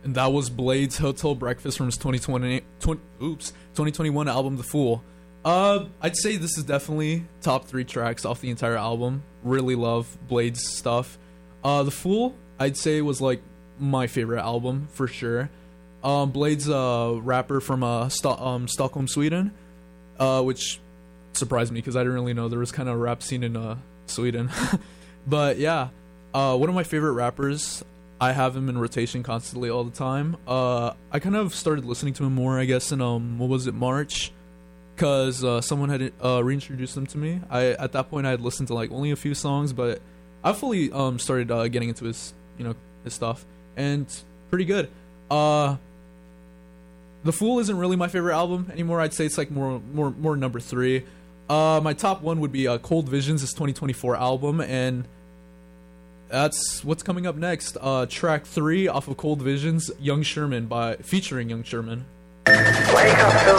and that was Blade's Hotel Breakfast from his 2021 album, The Fool. I'd say this is definitely top 3 tracks off the entire album. Really love Blade's stuff. The Fool, I'd say, was like my favorite album for sure. Blade's a rapper from Stockholm, Sweden, which surprised me because I didn't really know there was kind of a rap scene in Sweden. But yeah, one of my favorite rappers. I have him in rotation constantly all the time. I kind of started listening to him more, I guess, in what was it, March, because someone had reintroduced him to me. At that point I had listened to like only a few songs, but I fully started getting into his his stuff, and pretty good. The Fool isn't really my favorite album anymore. I'd say it's like more number 3. My top 1 would be Cold Visions, his 2024 album, and that's what's coming up next. Track 3 off of Cold Visions, featuring Young Sherman. Wake up,